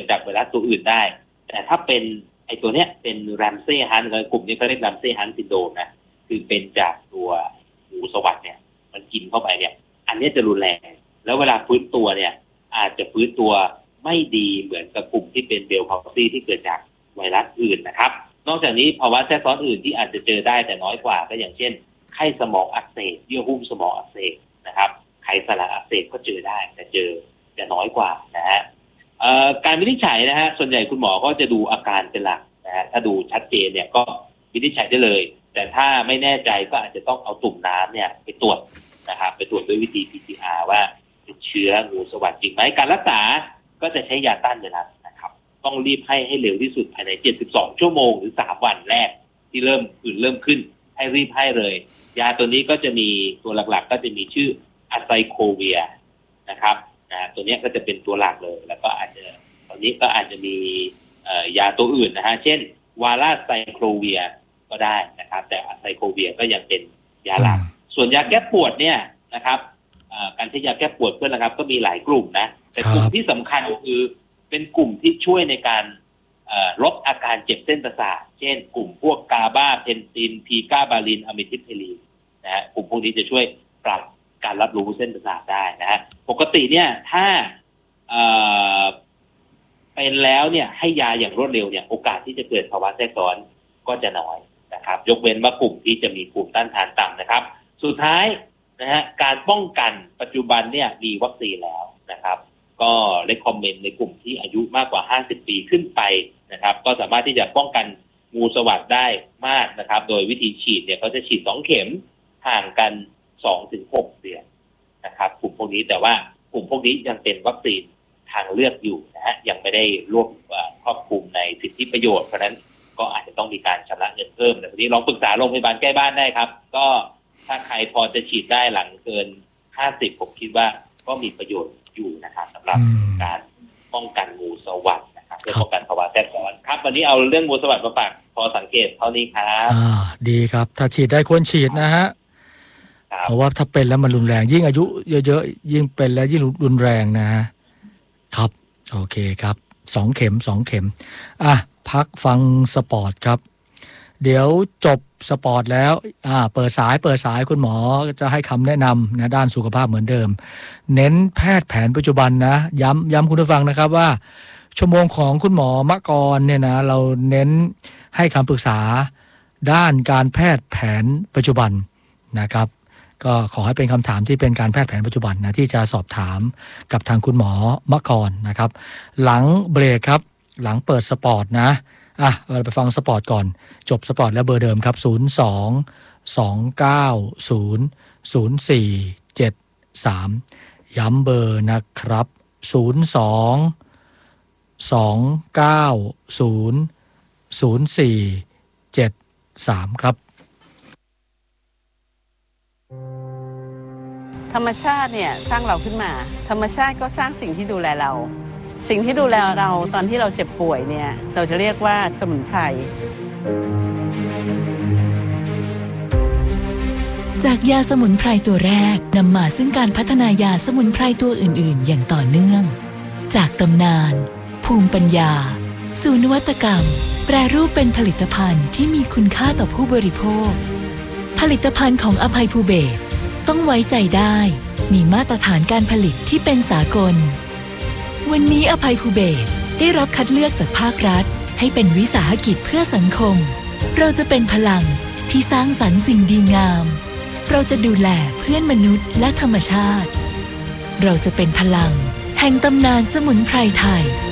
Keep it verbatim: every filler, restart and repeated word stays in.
จากไวรัสตัวอื่นได้แต่ถ้าเป็นไอตัวเนี้ยเป็นแรมเซ่ฮันต์กลุ่มนี้เขาเรียกแรมเซ่ฮันต์ซินโดรมนะคือเป็นจากตัวงูสวัสด์เนี่ยมันกินเข้าไปเนี่ยอันนี้จะรุนแรงแล้วเวลาฟื้นตัวเนี่ยอาจจะฟื้นตัวไม่ดีเหมือนกับกลุ่มที่เป็นเบลพาวซี่ที่เกิดจากไวรัสอื่นนะครับนอกจากนี้ภาวะแทรกซ้อนอื่นที่อาจจะเจอได้แต่น้อยกว่าก็อย่างเช่นไข้สมองอักเสบเยื่อหุ้มสมองอักเสบนะครับไขสันหลังอักเสบก็เจอได้แต่เจอจะน้อยกว่านะฮะการวินิจฉัยนะฮะส่วนใหญ่คุณหมอก็จะดูอาการเป็นหลักนะฮะถ้าดูชัดเจนเนี่ยก็วินิจฉัยได้เลยแต่ถ้าไม่แน่ใจก็อาจจะต้องเอาตุ่มน้ำเนี่ยไปตรวจนะครับไปตรวจด้วยวิธี พี ซี อาร์ ว่าเป็นเชื้องูสวัสด์จริงไหมการรักษาก็จะใช้ยาต้านไวรัสนะครับต้องรีบให้ให้เร็วที่สุดภายในเจ็ดสิบสองชั่วโมงหรือสามวันแรกที่เริ่มผื่นเริ่มขึ้นให้รีบให้เลยยาตัวนี้ก็จะมีตัวหลักๆก็จะมีชื่ออะไซโคเวียนะครับนะตัวนี้ก็จะเป็นตัวหลักเลยแล้วก็อาจจะตอนนี้ก็อาจจะมียาตัวอื่นนะฮะเช่นวาลาไซโคเวียก็ได้นะครับแต่อะไซโคเวียก็ยังเป็นยาหลักส่วนยาแก้ปวดเนี่ยนะครับการใช้ยาแก้ปวดเพื่อนนะครับก็มีหลายกลุ่มนะแต่กลุ่มที่สำคัญคือเป็นกลุ่มที่ช่วยในการลดอาการเจ็บเส้นประสาทเช่นกลุ่มพวกกาบาเพนซินพีกาบาลินอะมิทิเพลีนนะฮะกลุ่มพวกนี้จะช่วยปรับการรับรู้เส้นประสาทได้นะฮะปกติเนี่ยถ้าเป็นแล้วเนี่ยให้ยาอย่างรวดเร็วเนี่ยโอกาสที่จะเกิดภาวะแทรกซ้อนก็จะน้อยนะครับยกเว้นว่ากลุ่มที่จะมีภูมิต้านทานต่ำนะครับสุดท้ายนะฮะการป้องกันปัจจุบันเนี่ยมีวัคซีนแล้วนะครับก็เรคคอมเมนต์ในกลุ่มที่อายุมากกว่าห้าสิบปีขึ้นไปนะครับก็สามารถที่จะป้องกันงูสวัสด์ได้มากนะครับโดยวิธีฉีดเนี่ยเขาจะฉีดสองเข็มห่างกัน สองถึงหก เดือนนะครับกลุ่มพวกนี้แต่ว่ากลุ่มพวกนี้ยังเป็นวัคซีนทางเลือกอยู่นะฮะยังไม่ได้รวบครอบคลุมในสิทธิประโยชน์เพราะนั้นก็อาจจะต้องมีการชำระเงินเพิ่มแต่ทีนี้ลองปรึกษาโรงพยาบาลใกล้บ้านได้ครับก็ถ้าใครพอจะฉีดได้หลังเกินห้าสิบผมคิดว่าก็มีประโยชน์อยู่นะครับสำหรับการป้องกันงูสวัสด์นะครับเพื่อป้องกันภาวะแทรกซ้อนครับวันนี้เอาเรื่องงูสวัสด์มาฝากพอสังเกตเท่านี้ครับอ่าดีครับถ้าฉีดได้ควรฉีดนะฮะเพราะว่าถ้าเป็นแล้วมันรุนแรงยิ่งอายุเยอะๆยิ่งเป็นแล้วยิ่งรุนแรงนะครับโอเคครับสองเข็มสองเข็มอ่ะพักฟังสปอร์ตครับเดี๋ยวจบสปอร์ตแล้วอ่าเปิดสายเปิดสายคุณหมอจะให้คำแนะนำนะด้านสุขภาพเหมือนเดิมเน้นแพทย์แผนปัจจุบันนะย้ำย้ำคุณผู้ฟังนะครับว่าชั่วโมงของคุณหมอมกรเนี่ยนะเราเน้นให้คำปรึกษาด้านการแพทย์แผนปัจจุบันนะครับก็ขอให้เป็นคำถามที่เป็นการแพทย์แผนปัจจุบันนะที่จะสอบถามกับทางคุณหมอมกรนะครับหลังเบรกครับหลังเปิดสปอร์ตนะอ่ะเราไปฟังสปอร์ตก่อนจบสปอร์ตแล้วเบอร์เดิมครับศูนย์ สอง สอง เก้า ศูนย์ ศูนย์ สี่ เจ็ด สามย้ำเบอร์นะครับศูนย์ สอง สอง เก้า ศูนย์ ศูนย์ สี่ เจ็ด สามครับธรรมชาติเนี่ยสร้างเราขึ้นมาธรรมชาติก็สร้างสิ่งที่ดูแลเราสิ่งที่ดูแลเราตอนที่เราเจ็บป่วยเนี่ยเราจะเรียกว่าสมุนไพรจากยาสมุนไพรตัวแรกนำมาซึ่งการพัฒนายาสมุนไพรตัวอื่นๆอย่างต่อเนื่องจากตำนานภูมิปัญญาสู่นวัตกรรมแปรรูปเป็นผลิตภัณฑ์ที่มีคุณค่าต่อผู้บริโภคผลิตภัณฑ์ของอภัยภูเบศรต้องไว้ใจได้มีมาตรฐานการผลิตที่เป็นสากลวันนี้อภัยภูเบศรได้รับคัดเลือกจากภาครัฐให้เป็นวิสาหกิจเพื่อสังคมเราจะเป็นพลังที่สร้างสรรค์สิ่งดีงามเราจะดูแลเพื่อนมนุษย์และธรรมชาติเราจะเป็นพลังแห่งตำนานสมุนไพรไทย